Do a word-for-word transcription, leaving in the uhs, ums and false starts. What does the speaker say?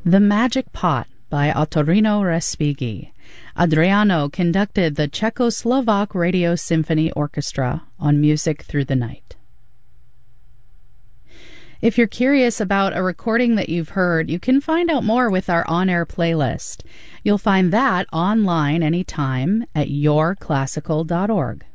The Magic Pot by Ottorino Respighi. Adriano conducted the Czechoslovak Radio Symphony Orchestra on Music Through the Night. If you're curious about a recording that you've heard, you can find out more with our on-air playlist. You'll find that online anytime at your classical dot org.